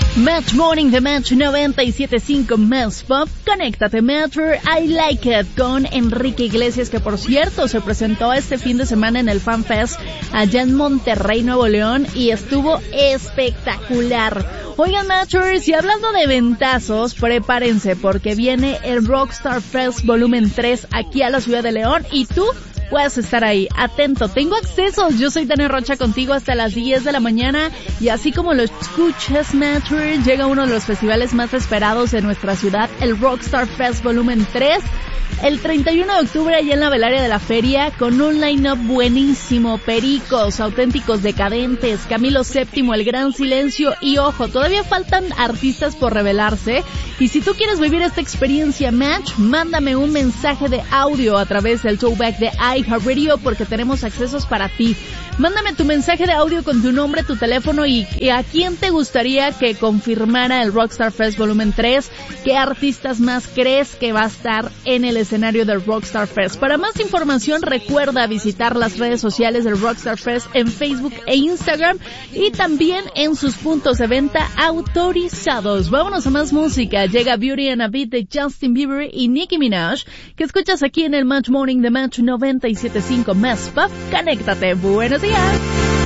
Match Morning de Match 97.5 Más Pop. Conéctate, Matcher, I Like It, con Enrique Iglesias, que por cierto se presentó este fin de semana en el Fan Fest allá en Monterrey, Nuevo León, y estuvo espectacular. Oigan, Matchers, y hablando de ventazos, prepárense porque viene el Rockstar Fest Volumen 3 aquí a la ciudad de León, y tú puedes estar ahí. Atento, tengo accesos. Yo soy Tania Rocha contigo hasta las 10 de la mañana, y así como lo escuchas, Matcher, llega uno de los festivales más esperados de nuestra ciudad, el Rockstar Fest Volumen 3, el 31 de octubre allá en la Velaria de la Feria, con un line-up buenísimo: Pericos, Auténticos Decadentes, Camilo VII, El Gran Silencio, y ojo, todavía faltan artistas por revelarse. Y si tú quieres vivir esta experiencia, Match, mándame un mensaje de audio a través del Throwback de iHeartRadio, porque tenemos accesos para ti. Mándame tu mensaje de audio con tu nombre, tu teléfono y a quién te gustaría que confirmara el Rockstar Fest Volumen 3, qué artistas más crees que va a estar en el escenario del Rockstar Fest. Para más información, recuerda visitar las redes sociales del Rockstar Fest en Facebook e Instagram, y también en sus puntos de venta autorizados. Vámonos a más música. Llega Beauty and a Beat de Justin Bieber y Nicki Minaj, que escuchas aquí en el Match Morning de Match 97.5 Más Pop. Conéctate. Buenos días.